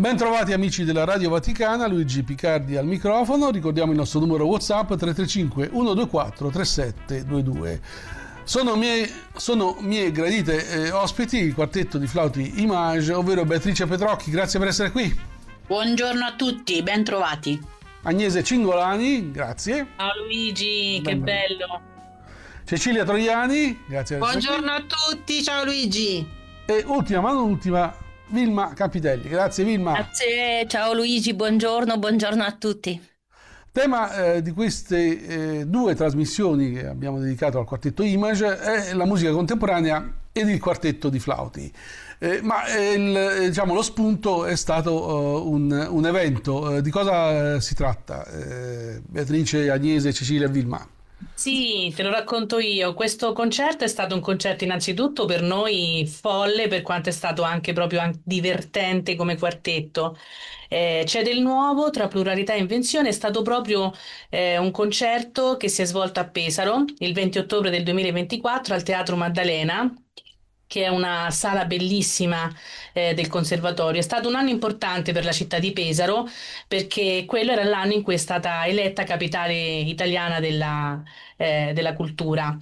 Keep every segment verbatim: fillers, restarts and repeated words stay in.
Bentrovati amici della Radio Vaticana, Luigi Picardi al microfono. Ricordiamo il nostro numero WhatsApp tre tre cinque uno due quattro tre sette due due. Sono miei, sono mie gradite eh, ospiti il quartetto di flauti Image, ovvero Beatrice Petrocchi. Grazie per essere qui. Buongiorno a tutti, bentrovati. Agnese Cingolani, grazie. Ciao Luigi, ben che bello. Cecilia Troiani, grazie. Buongiorno a tutti, ciao Luigi. E ultima ma non ultima, Vilma Capitelli. Grazie Vilma. Grazie, ciao Luigi, buongiorno, buongiorno a tutti. Tema eh, di queste eh, due trasmissioni che abbiamo dedicato al quartetto Image è la musica contemporanea ed il quartetto di flauti. Eh, ma eh, il, diciamo, lo spunto è stato uh, un, un evento. Uh, di cosa uh, si tratta? Eh, Beatrice, Agnese, Cecilia e Vilma. Sì, te lo racconto io. Questo concerto è stato un concerto innanzitutto per noi folle, per quanto è stato anche proprio an- divertente come quartetto. Eh, c'è del nuovo tra pluralità e invenzione, è stato proprio eh, un concerto che si è svolto a Pesaro il venti ottobre del duemilaventiquattro al Teatro Maddalena, che è una sala bellissima eh, del Conservatorio. È stato un anno importante per la città di Pesaro, perché quello era l'anno in cui è stata eletta capitale italiana della, eh, della cultura.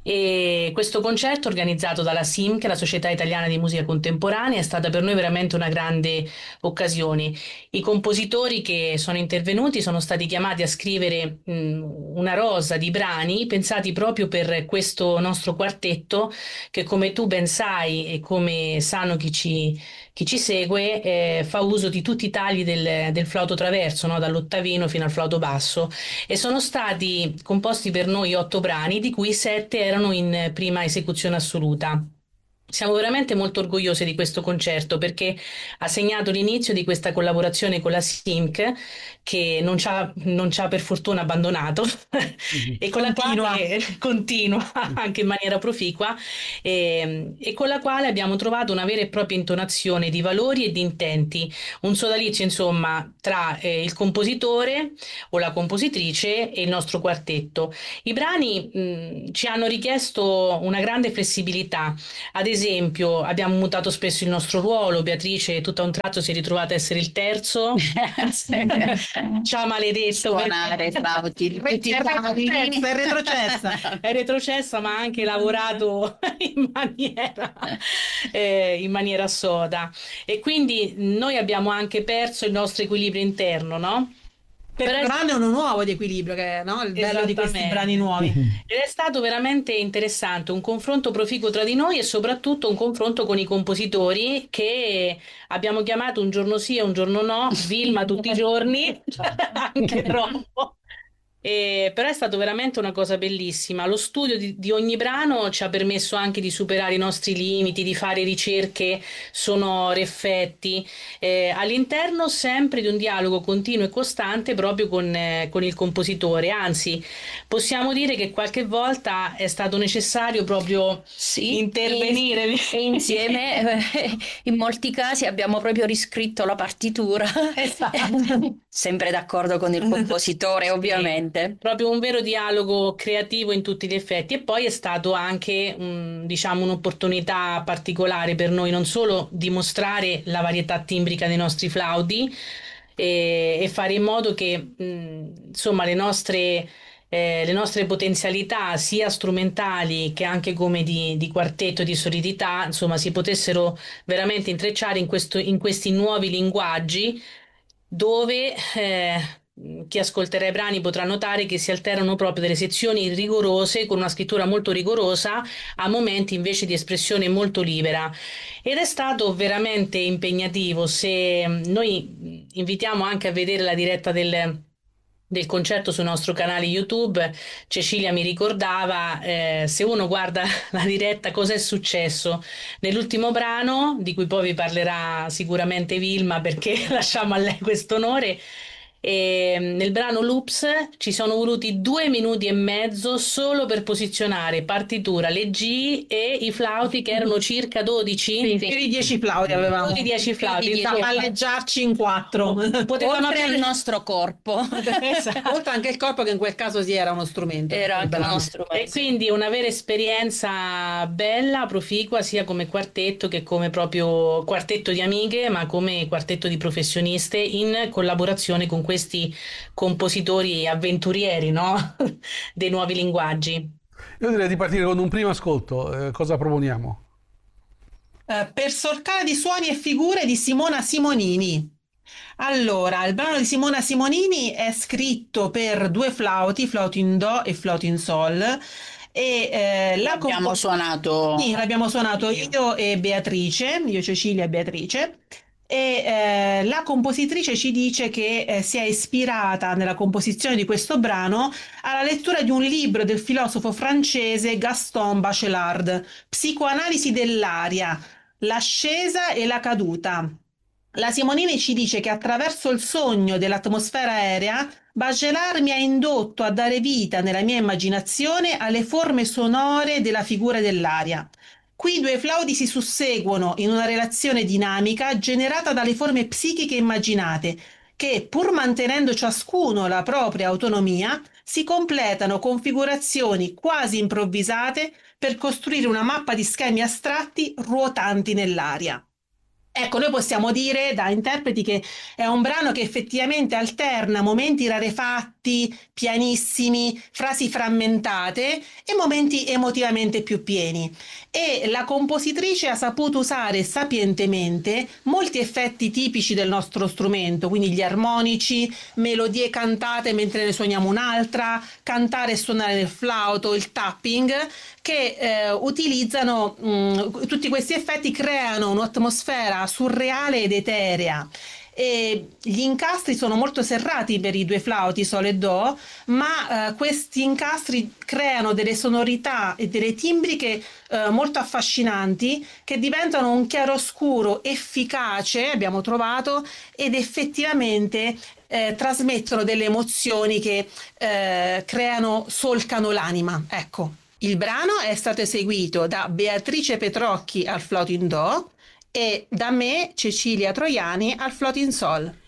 E questo concerto, organizzato dalla S I M, che è la Società Italiana di Musica Contemporanea, è stata per noi veramente una grande occasione. I compositori che sono intervenuti sono stati chiamati a scrivere mh, una rosa di brani pensati proprio per questo nostro quartetto, che, come tu ben sai e come sanno chi ci, chi ci segue, eh, fa uso di tutti i tagli del, del flauto traverso, no? Dall'ottavino fino al flauto basso, e sono stati composti per noi otto brani, di cui sette erano in prima esecuzione assoluta. Siamo veramente molto orgogliosi di questo concerto, perché ha segnato l'inizio di questa collaborazione con la S I M C, che non ci ha, non ci ha per fortuna abbandonato mm-hmm. e con la quale continua anche in maniera proficua, e, e con la quale abbiamo trovato una vera e propria intonazione di valori e di intenti, un sodalizio insomma tra eh, il compositore o la compositrice e il nostro quartetto. I brani mh, ci hanno richiesto una grande flessibilità. Ad esempio, abbiamo mutato spesso il nostro ruolo. Beatrice tutto a un tratto si è ritrovata a essere il terzo. Ciao maledetto. Suonare flauti. È retrocessa. È retrocessa, ma ha anche lavorato in maniera, eh, in maniera soda. E quindi noi abbiamo anche perso il nostro equilibrio interno, no? Per Però trovare uno nuovo di equilibrio, che è, no? Il bello di questi brani nuovi. Ed è stato veramente interessante, un confronto proficuo tra di noi e soprattutto un confronto con i compositori, che abbiamo chiamato un giorno sì e un giorno no, Vilma tutti i giorni, anche troppo. E, però è stato veramente una cosa bellissima. Lo studio di, di ogni brano ci ha permesso anche di superare i nostri limiti, di fare ricerche sonore, effetti, eh, all'interno sempre di un dialogo continuo e costante proprio con, eh, con il compositore. Anzi, possiamo dire che qualche volta è stato necessario proprio sì, intervenire. In, e insieme eh, in molti casi abbiamo proprio riscritto la partitura. Esatto. Sempre d'accordo con il compositore, ovviamente. Sì, proprio un vero dialogo creativo in tutti gli effetti. E poi è stato anche um, diciamo un'opportunità particolare per noi, non solo dimostrare la varietà timbrica dei nostri flauti e, e fare in modo che mh, insomma le nostre Eh, le nostre potenzialità sia strumentali che anche come di, di quartetto, di solidità, insomma, si potessero veramente intrecciare in, questo, in questi nuovi linguaggi, dove eh, chi ascolterà i brani potrà notare che si alternano proprio delle sezioni rigorose con una scrittura molto rigorosa a momenti invece di espressione molto libera, ed è stato veramente impegnativo. Se noi invitiamo anche a vedere la diretta del del concerto sul nostro canale YouTube, Cecilia mi ricordava, eh, se uno guarda la diretta, cosa è successo nell'ultimo brano, di cui poi vi parlerà sicuramente Vilma, perché lasciamo a lei questo onore. E nel brano Loops ci sono voluti due minuti e mezzo solo per posizionare partitura, le G e i flauti, che erano circa dodici. Sì, più di dieci flauti avevamo. Più di dieci flauti. Da palleggiarci in quattro. Potevano oltre il nostro corpo. Esatto. Oltre anche il corpo, che in quel caso sì, era uno strumento. Era anche uno strumento. E quindi una vera esperienza bella, proficua, sia come quartetto che come proprio quartetto di amiche, ma come quartetto di professioniste in collaborazione con questi compositori avventurieri, no? Dei nuovi linguaggi. Io direi di partire con un primo ascolto. Eh, cosa proponiamo? Uh, per solcare di suoni e figure di Simona Simonini. Allora, il brano di Simona Simonini è scritto per due flauti, flauto in do e flauto in sol. E eh, l'abbiamo compo- suonato. Sì, l'abbiamo suonato io e Beatrice, io Cecilia e Beatrice. E eh, la compositrice ci dice che eh, si è ispirata nella composizione di questo brano alla lettura di un libro del filosofo francese Gaston Bachelard, Psicoanalisi dell'aria, l'ascesa e la caduta. La Simonini ci dice che attraverso il sogno dell'atmosfera aerea Bachelard mi ha indotto a dare vita nella mia immaginazione alle forme sonore della figura dell'aria. Qui i due flauti si susseguono in una relazione dinamica generata dalle forme psichiche immaginate, che, pur mantenendo ciascuno la propria autonomia, si completano configurazioni quasi improvvisate per costruire una mappa di schemi astratti ruotanti nell'aria. Ecco, noi possiamo dire da interpreti che è un brano che effettivamente alterna momenti rarefatti, pianissimi, frasi frammentate e momenti emotivamente più pieni. E la compositrice ha saputo usare sapientemente molti effetti tipici del nostro strumento, quindi gli armonici, melodie cantate mentre ne suoniamo un'altra, cantare e suonare nel flauto, il tapping, che eh, utilizzano mh, tutti questi effetti, creano un'atmosfera surreale ed eterea. E gli incastri sono molto serrati per i due flauti sol e do, ma eh, questi incastri creano delle sonorità e delle timbriche eh, molto affascinanti, che diventano un chiaroscuro efficace, abbiamo trovato, ed effettivamente eh, trasmettono delle emozioni che eh, creano, solcano l'anima. Ecco, il brano è stato eseguito da Beatrice Petrocchi al flauto in do e da me, Cecilia Troiani, al flauto in sol.